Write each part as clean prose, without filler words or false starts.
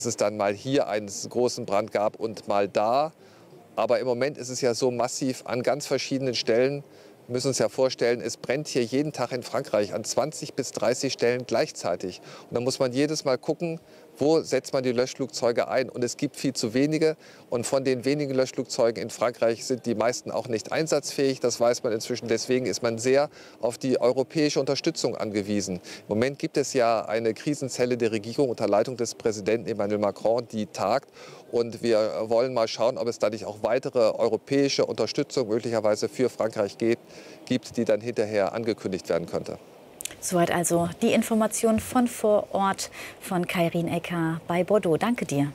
es dann mal hier einen großen Brand gab und mal da. Aber im Moment ist es ja so massiv an ganz verschiedenen Stellen. Wir müssen uns ja vorstellen, es brennt hier jeden Tag in Frankreich an 20 bis 30 Stellen gleichzeitig. Und da muss man jedes Mal gucken, wo setzt man die Löschflugzeuge ein. Und es gibt viel zu wenige. Und von den wenigen Löschflugzeugen in Frankreich sind die meisten auch nicht einsatzfähig. Das weiß man inzwischen. Deswegen ist man sehr auf die europäische Unterstützung angewiesen. Im Moment gibt es ja eine Krisenzelle der Regierung unter Leitung des Präsidenten Emmanuel Macron, die tagt. Und wir wollen mal schauen, ob es da nicht auch weitere europäische Unterstützung möglicherweise für Frankreich gibt, die dann hinterher angekündigt werden könnte. Soweit also die Information von vor Ort von Kairin Ecker bei Bordeaux. Danke dir.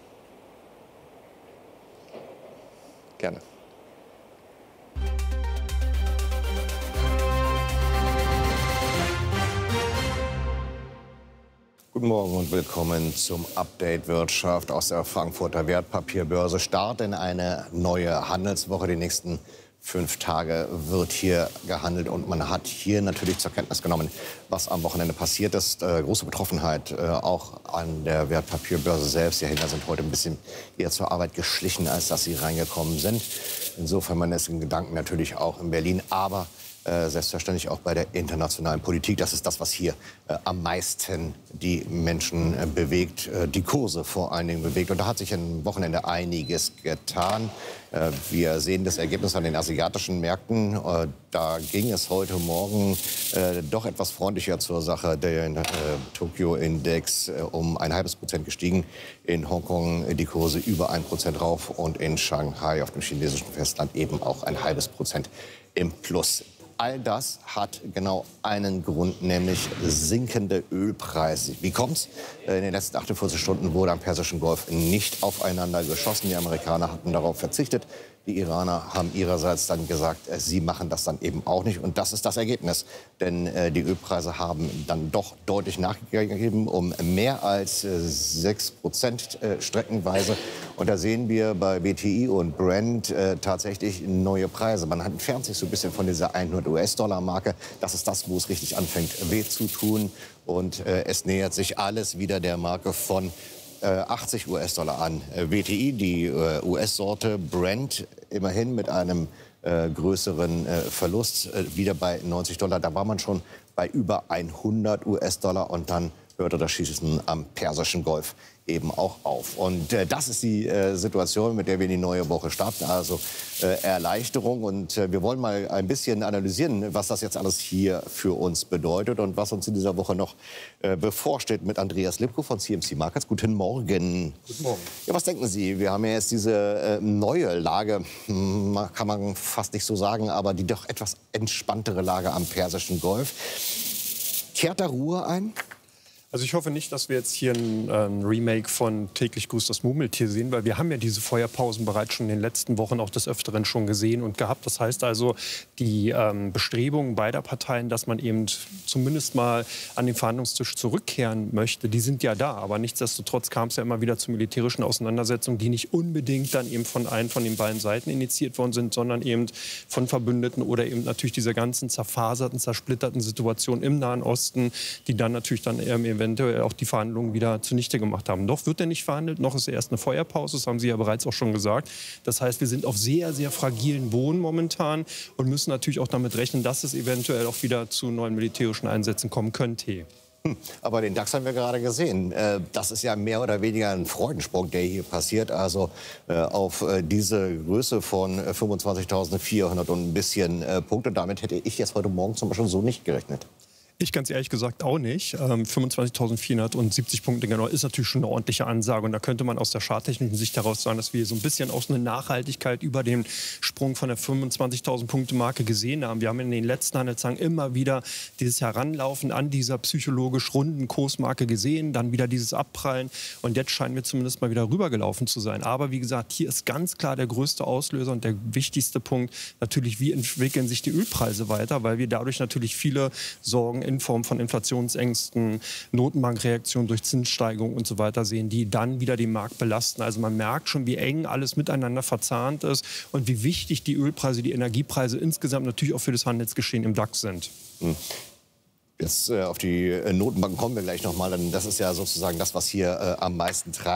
Gerne. Guten Morgen und willkommen zum Update Wirtschaft aus der Frankfurter Wertpapierbörse. Start in eine neue Handelswoche. Die nächsten 5 Tage wird hier gehandelt und man hat hier natürlich zur Kenntnis genommen, was am Wochenende passiert ist. Große Betroffenheit auch an der Wertpapierbörse selbst. Die Händler sind heute ein bisschen eher zur Arbeit geschlichen, als dass sie reingekommen sind. Insofern man ist in Gedanken natürlich auch in Berlin, aber selbstverständlich auch bei der internationalen Politik. Das ist das, was hier am meisten die Menschen bewegt, die Kurse vor allen Dingen bewegt. Und da hat sich am Wochenende einiges getan. Wir sehen das Ergebnis an den asiatischen Märkten. Da ging es heute Morgen doch etwas freundlicher zur Sache. Der Tokio-Index um 0,5% gestiegen. In Hongkong die Kurse über 1% rauf und in Shanghai auf dem chinesischen Festland eben auch 0,5% im Plus. All das hat genau einen Grund, nämlich sinkende Ölpreise. Wie kommt's? In den letzten 48 Stunden wurde am Persischen Golf nicht aufeinander geschossen. Die Amerikaner hatten darauf verzichtet. Die Iraner haben ihrerseits dann gesagt, sie machen das dann eben auch nicht. Und das ist das Ergebnis. Denn die Ölpreise haben dann doch deutlich nachgegeben, um mehr als 6% streckenweise. Und da sehen wir bei WTI und Brent tatsächlich neue Preise. Man entfernt sich so ein bisschen von dieser 100 US-Dollar-Marke. Das ist das, wo es richtig anfängt, weh zu tun. Und es nähert sich alles wieder der Marke von 80 US-Dollar an. WTI, die US-Sorte Brent, immerhin mit einem größeren Verlust, wieder bei 90 Dollar. Da war man schon bei über 100 US-Dollar und dann hörte das Schießen am Persischen Golf eben auch auf. Und das ist die Situation, mit der wir in die neue Woche starten. Also Erleichterung. Und wir wollen mal ein bisschen analysieren, was das jetzt alles hier für uns bedeutet und was uns in dieser Woche noch bevorsteht mit Andreas Lipko von CMC Markets. Guten Morgen. Guten Morgen. Ja, was denken Sie? Wir haben ja jetzt diese neue Lage, kann man fast nicht so sagen, aber die doch etwas entspanntere Lage am Persischen Golf. Kehrt da Ruhe ein? Also ich hoffe nicht, dass wir jetzt hier ein Remake von Täglich grüßt das Murmeltier sehen, weil wir haben ja diese Feuerpausen bereits schon in den letzten Wochen auch des Öfteren schon gesehen und gehabt. Das heißt also, die Bestrebungen beider Parteien, dass man eben zumindest mal an den Verhandlungstisch zurückkehren möchte, die sind ja da. Aber nichtsdestotrotz kam es ja immer wieder zu militärischen Auseinandersetzungen, die nicht unbedingt dann eben von einen von den beiden Seiten initiiert worden sind, sondern eben von Verbündeten oder eben natürlich dieser ganzen zerfaserten, zersplitterten Situation im Nahen Osten, die dann natürlich dann eventuell auch die Verhandlungen wieder zunichte gemacht haben. Noch wird er nicht verhandelt, noch ist erst eine Feuerpause, das haben Sie ja bereits auch schon gesagt. Das heißt, wir sind auf sehr, sehr fragilen Boden momentan und müssen natürlich auch damit rechnen, dass es eventuell auch wieder zu neuen militärischen Einsätzen kommen könnte. Aber den DAX haben wir gerade gesehen. Das ist ja mehr oder weniger ein Freudensprung, der hier passiert. Also auf diese Größe von 25.400 und ein bisschen Punkte. Damit hätte ich jetzt heute Morgen zum Beispiel so nicht gerechnet. Ich ganz ehrlich gesagt auch nicht. 25.470 Punkte genau ist natürlich schon eine ordentliche Ansage. Und da könnte man aus der charttechnischen Sicht heraus sagen, dass wir so ein bisschen auch eine Nachhaltigkeit über den Sprung von der 25.000 Punkte Marke gesehen haben. Wir haben in den letzten Handelstagen immer wieder dieses Heranlaufen an dieser psychologisch runden Kursmarke gesehen, dann wieder dieses Abprallen. Und jetzt scheinen wir zumindest mal wieder rübergelaufen zu sein. Aber wie gesagt, hier ist ganz klar der größte Auslöser und der wichtigste Punkt natürlich, wie entwickeln sich die Ölpreise weiter, weil wir dadurch natürlich viele Sorgen in Form von Inflationsängsten, Notenbankreaktionen durch Zinssteigerung und so weiter sehen, die dann wieder den Markt belasten. Also man merkt schon, wie eng alles miteinander verzahnt ist und wie wichtig die Ölpreise, die Energiepreise insgesamt natürlich auch für das Handelsgeschehen im DAX sind. Jetzt auf die Notenbank kommen wir gleich noch mal, denn das ist ja sozusagen das, was hier am meisten treibt.